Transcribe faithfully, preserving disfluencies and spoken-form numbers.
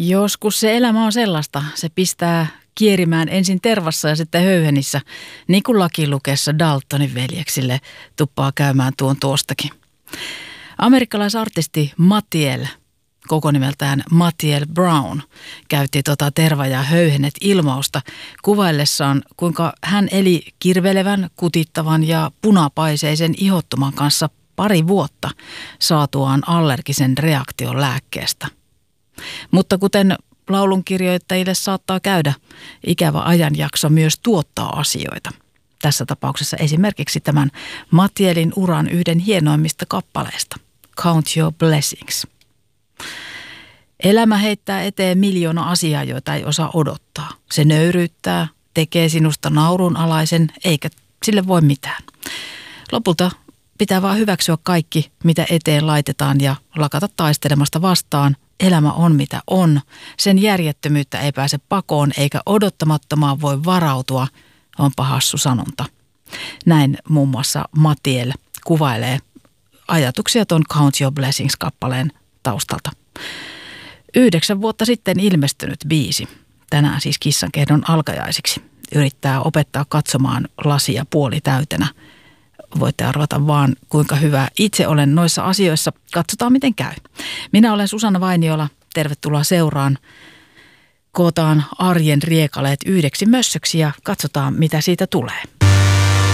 Joskus se elämä on sellaista. Se pistää kierimään ensin tervassa ja sitten höyhenissä, niin kuin lakilukessa Daltonin veljeksille tuppaa käymään tuon tuostakin. Amerikkalaisartisti Mathiel, koko nimeltään Mathiel Brown, käytti tota terva- ja höyhenet ilmausta kuvaillessaan, kuinka hän eli kirvelevän, kutittavan ja punapaiseisen ihottuman kanssa pari vuotta saatuaan allergisen reaktion lääkkeestä. Mutta kuten laulunkirjoittajille saattaa käydä, ikävä ajanjakso myös tuottaa asioita. Tässä tapauksessa esimerkiksi tämän Mathielin uran yhden hienoimmista kappaleista, Count Your Blessings. Elämä heittää eteen miljoona asiaa, joita ei osaa odottaa. Se nöyryyttää, tekee sinusta naurunalaisen, eikä sille voi mitään. Lopulta pitää vaan hyväksyä kaikki, mitä eteen laitetaan ja lakata taistelemasta vastaan. Elämä on mitä on. Sen järjettömyyttä ei pääse pakoon eikä odottamattomaan voi varautua, onpa hassu sanonta. Näin muun muassa Mathiel kuvailee ajatuksia ton Count Your Blessings-kappaleen taustalta. Yhdeksän vuotta sitten ilmestynyt biisi, tänään siis kissankehdon alkajaisiksi, yrittää opettaa katsomaan lasia puoli täytenä. Voitte arvata vaan, kuinka hyvä itse olen noissa asioissa. Katsotaan, miten käy. Minä olen Susanna Vainiola. Tervetuloa seuraan. Kootaan arjen riekaleet yhdeksi mössöksi ja katsotaan, mitä siitä tulee.